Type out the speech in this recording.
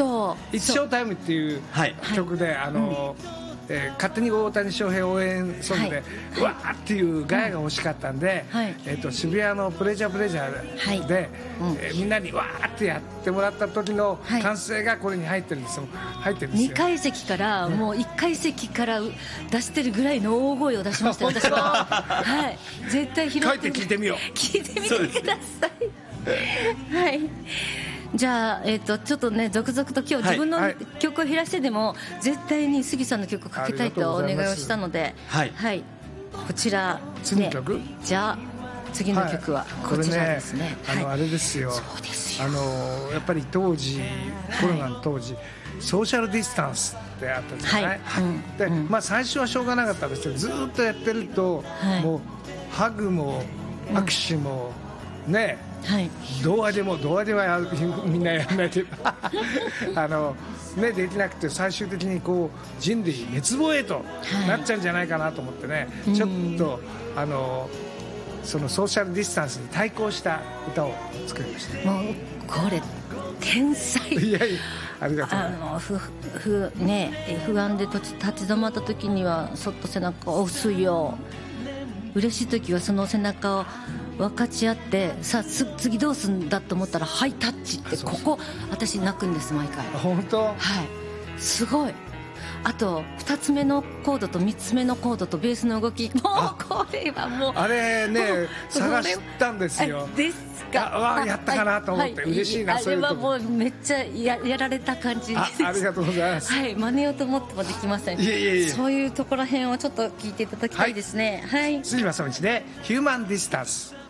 当。 「It's Showtime」っていう曲で、勝手に大谷翔平応援ソングで、うわーっていうガヤが欲しかったんで、渋谷のプレジャーで、みんなにわーってやってもらった時の歓声がこれに入ってるんですよ。 2階席からもう1階席から出してるぐらいの大声を出しましたよ、私は。はい、絶対拾って帰って聞いてみよう。 聞いてみてください。はい。じゃあ、ちょっとね、続々と今日自分の曲を減らしてでも絶対に杉さんの曲をかけたいとお願いをしたので、はい、こちら、 次の曲、 じゃあ次の曲はこちらですね。 あれですよ、 そうですよ。 やっぱり当時、コロナの当時、ソーシャルディスタンスってあったじゃない。で、最初はしょうがなかったんですけど、ずっとやってると、もうハグも握手もね、童話でもみんなやらないでできなくて、最終的にこう人類滅亡へとなっちゃうんじゃないかなと思ってね、ちょっとそのソーシャルディスタンスに対抗した歌を作りました。 もうこれ天才。 いやいや、ありがとう。 不安で立ち止まった時にはそっと背中を押すよ。嬉しい時はその背中を分かち合って、さあ次どうするんだと思ったらハイタッチって、ここ私泣くんです毎回。 本当？ はい、すごい。あと2つ目のコードと3つ目のコードとベースの動き、もうこれはもうあれね、探したんですよ。 ですか。 やったかなと思って嬉しいな。 あれはもうめっちゃやられた感じです。 ありがとうございます。 はい、真似ようと思ってもできません。そういうところへんをちょっと聞いていただきたいですね。はい。 辻正道でヒューマンディスタンス。